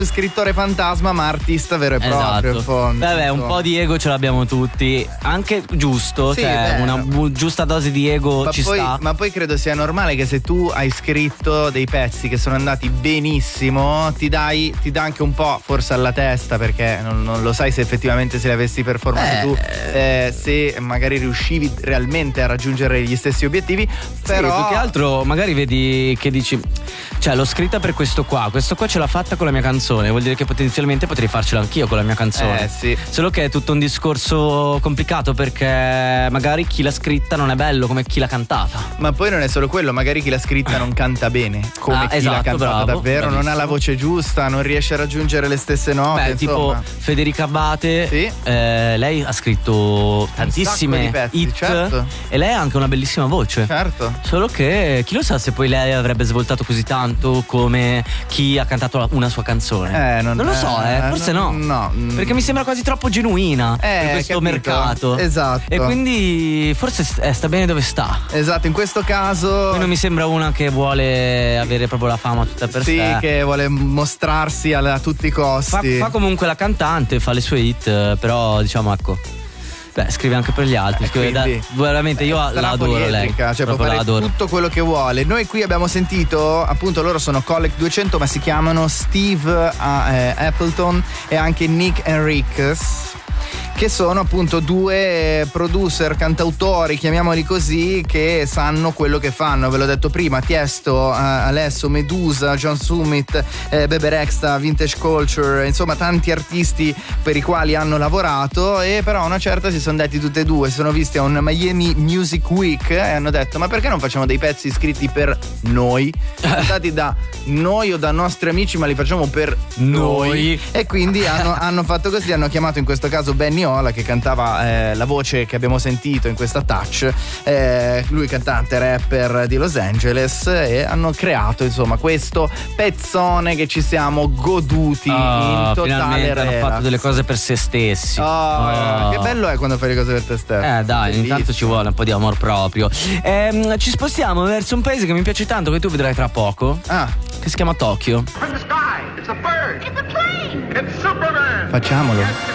scrittore fantasma, ma artista vero e proprio. Esatto. In fondo. Vabbè, un po' di ego ce l'abbiamo tutti, anche giusto, Sì, cioè una giusta dose di ego ci sta. Ma poi credo sia normale che se tu hai scritto dei pezzi che sono andati benissimo, ti dà anche un po' forse alla testa, perché non lo sai se effettivamente se li avessi performati tu, se magari riuscivi realmente a raggiungere gli stessi obiettivi. Però sì, più che altro magari vedi che dici, cioè l'ho scritta per questo qua ce l'ha fatta con la mia canzone, vuol dire che potenzialmente potrei farcela anch'io con la mia canzone. Sì. Solo che è tutto un discorso complicato, perché magari chi l'ha scritta non è bello come chi l'ha cantata. Ma poi non è solo quello, magari chi l'ha scritta non canta bene come chi l'ha cantata, bravo, davvero, bravissimo. non ha la voce giusta, non riesce a raggiungere le stesse note. Beh, tipo Federica Abbate, sì. Lei ha scritto tantissime di pezzi, hit, certo. E lei ha anche una bellissima voce. Certo. Solo che chi lo sa se poi lei avrebbe svoltato così tanto come chi ha cantato una sua canzone. Non lo so, forse no. Perché mi sembra quasi troppo genuina per questo capito. Mercato. Esatto. E quindi forse sta bene dove sta. Esatto, in questo caso Poi non mi sembra una che vuole avere proprio la fama tutta per sé. Sì, che vuole mostrarsi a tutti i costi. Fa comunque la cantante, fa le sue hit, però diciamo ecco. Beh, scrive anche per gli altri. Veramente io la adoro lei. Cioè può fare tutto quello che vuole. Noi qui abbiamo sentito, appunto, loro sono Collect 200, ma si chiamano Steve Appleton e anche Nick Enriquez, che sono appunto due producer, cantautori, chiamiamoli così, che sanno quello che fanno. Ve l'ho detto prima: Tiesto, Alesso, Medusa, John Summit, Bebe Rexha, Vintage Culture, insomma tanti artisti per i quali hanno lavorato. E però a una certa si sono detti tutte e due, si sono visti a un Miami Music Week e hanno detto: ma perché non facciamo dei pezzi scritti per noi, cantati da noi o da nostri amici, ma li facciamo per noi? E quindi hanno fatto così, hanno chiamato in questo caso Benny Ola, che cantava la voce che abbiamo sentito in questa Touch, lui cantante rapper di Los Angeles, e hanno creato insomma questo pezzone che ci siamo goduti in totale finalmente relax. Hanno fatto delle cose per se stessi. Che bello è quando fai le cose per te stesso. Dai, intanto ci vuole un po' di amor proprio. Ci spostiamo verso un paese che mi piace tanto, che tu vedrai tra poco, che si chiama Tokyo. Facciamolo.